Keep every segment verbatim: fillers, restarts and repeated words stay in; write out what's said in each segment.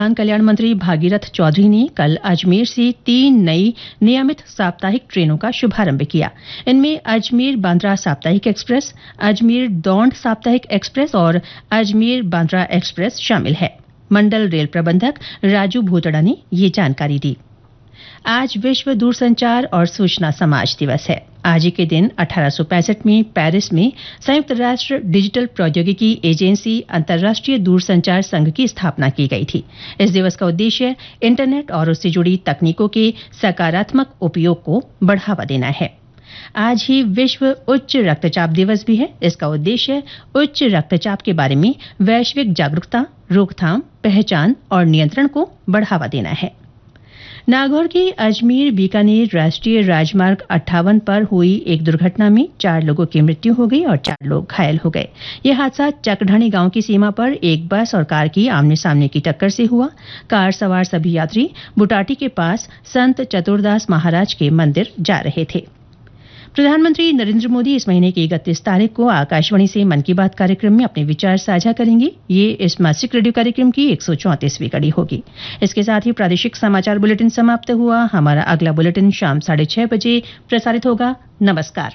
किसान कल्याण मंत्री भागीरथ चौधरी ने कल अजमेर से तीन नई नियमित साप्ताहिक ट्रेनों का शुभारंभ किया। इनमें अजमेर बांद्रा साप्ताहिक एक्सप्रेस, अजमेर दौंड साप्ताहिक एक्सप्रेस और अजमेर बांद्रा एक्सप्रेस शामिल है। मंडल रेल प्रबंधक राजू भूतड़ा ने ये जानकारी दी। आज विश्व दूरसंचार और सूचना समाज दिवस है। आज ही के दिन अठारह सौ पैंसठ में पेरिस में संयुक्त राष्ट्र डिजिटल प्रौद्योगिकी एजेंसी अंतर्राष्ट्रीय दूरसंचार संघ की स्थापना की गई थी। इस दिवस का उद्देश्य इंटरनेट और उससे जुड़ी तकनीकों के सकारात्मक उपयोग को बढ़ावा देना है। आज ही विश्व उच्च रक्तचाप दिवस भी है। इसका उद्देश्य उच्च रक्तचाप के बारे में वैश्विक जागरूकता, रोकथाम, पहचान और नियंत्रण को बढ़ावा देना है। नागौर के अजमेर बीकानेर राष्ट्रीय राजमार्ग अट्ठावन पर हुई एक दुर्घटना में चार लोगों की मृत्यु हो गई और चार लोग घायल हो गए। यह हादसा चकढाणी गांव की सीमा पर एक बस और कार की आमने सामने की टक्कर से हुआ। कार सवार सभी यात्री बुटाटी के पास संत चतुरदास महाराज के मंदिर जा रहे थे। प्रधानमंत्री नरेंद्र मोदी इस महीने की इकतीस तारीख को आकाशवाणी से मन की बात कार्यक्रम में अपने विचार साझा करेंगे। ये इस मासिक रेडियो कार्यक्रम की एक सौ चौंतीसवीं कड़ी होगी। इसके साथ ही प्रादेशिक समाचार बुलेटिन समाप्त हुआ। हमारा अगला बुलेटिन शाम साढ़े छह बजे प्रसारित होगा। नमस्कार।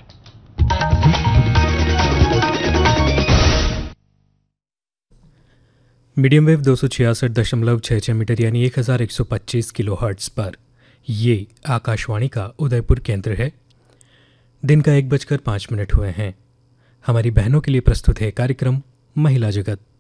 मीडियम वेव दो सौ छियासठ दशमलव छह छह मीटर यानी एक हजार एक सौ पच्चीस किलो हर्ट्ज पर ये आकाशवाणी का उदयपुर केंद्र है। दिन का एक बजकर पाँच मिनट हुए हैं। हमारी बहनों के लिए प्रस्तुत है कार्यक्रम महिला जगत।